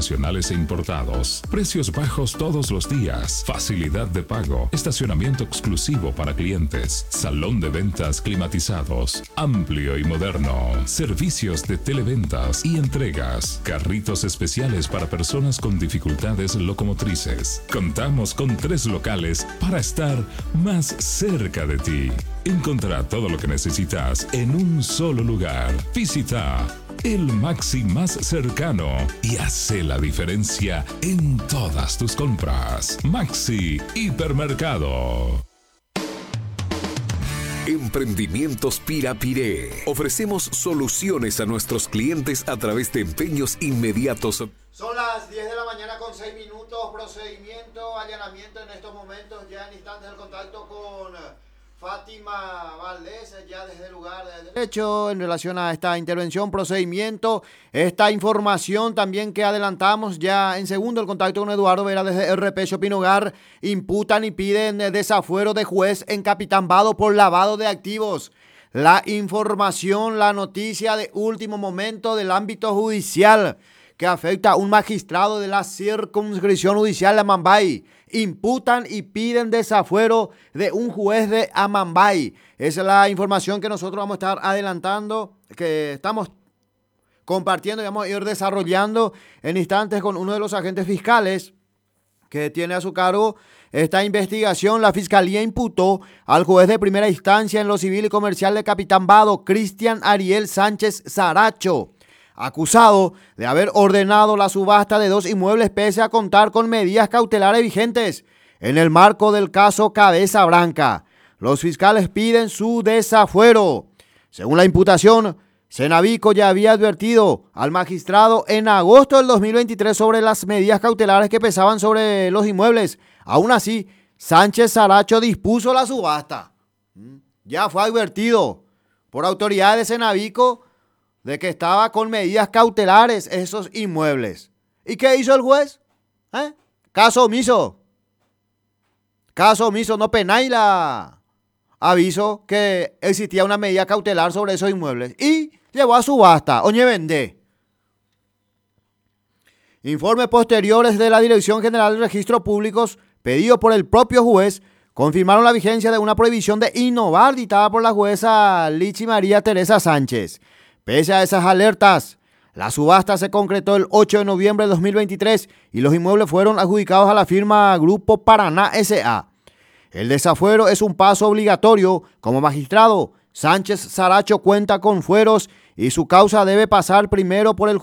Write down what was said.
nacionales e importados. Precios bajos todos los días. Facilidad de pago. Estacionamiento exclusivo para clientes. Salón de ventas climatizados. Amplio y moderno. Servicios de televentas y entregas. Carritos especiales para personas con dificultades locomotrices. Contamos con 3 locales para estar más cerca de ti. Encontrá todo lo que necesitas en un solo lugar. Visita el Maxi más cercano y hace la diferencia en todas tus compras. Maxi Hipermercado. Emprendimientos Pirapiré. Ofrecemos soluciones a nuestros clientes a través de empeños inmediatos. Son las 10 de la mañana con 6 minutos. Procedimiento, allanamiento en estos momentos. Ya en instantes el contacto con Fátima Valdés, ya desde el lugar de derecho en relación a esta intervención, procedimiento, esta información también que adelantamos ya en segundo, el contacto con Eduardo Vera desde RP Shopping Hogar. Imputan y piden desafuero de juez en Capitán Vado por lavado de activos. La información, la noticia de último momento del ámbito judicial que afecta a un magistrado de la circunscripción judicial de Amambay. Imputan y piden desafuero de un juez de Amambay. Esa es la información que nosotros vamos a estar adelantando, que estamos compartiendo y vamos a ir desarrollando en instantes con uno de los agentes fiscales que tiene a su cargo esta investigación. La Fiscalía imputó al juez de primera instancia en lo civil y comercial de Capitán Vado, Cristian Ariel Sánchez Saracho, acusado de haber ordenado la subasta de 2 inmuebles pese a contar con medidas cautelares vigentes en el marco del caso Cabeza Branca. Los fiscales piden su desafuero. Según la imputación, Cenavico ya había advertido al magistrado en agosto del 2023 sobre las medidas cautelares que pesaban sobre los inmuebles. Aún así, Sánchez Saracho dispuso la subasta. Ya fue advertido por autoridades de Cenavico de que estaba con medidas cautelares esos inmuebles. ¿Y qué hizo el juez? Caso omiso. Caso omiso, no penaila. Aviso que existía una medida cautelar sobre esos inmuebles y llevó a subasta. Oñe vende. Informes posteriores de la Dirección General de Registros Públicos, pedido por el propio juez, confirmaron la vigencia de una prohibición de innovar dictada por la jueza Lichi María Teresa Sánchez. Pese a esas alertas, la subasta se concretó el 8 de noviembre de 2023 y los inmuebles fueron adjudicados a la firma Grupo Paraná S.A. El desafuero es un paso obligatorio. Como magistrado, Sánchez Saracho cuenta con fueros y su causa debe pasar primero por el